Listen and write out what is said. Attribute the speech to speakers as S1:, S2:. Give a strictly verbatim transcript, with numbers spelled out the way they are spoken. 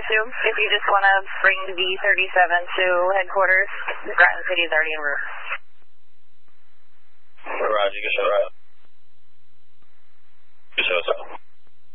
S1: two. If you just want to bring the V thirty-seven to headquarters, Groton City is already en route.
S2: Roger, you can show right. You show us up.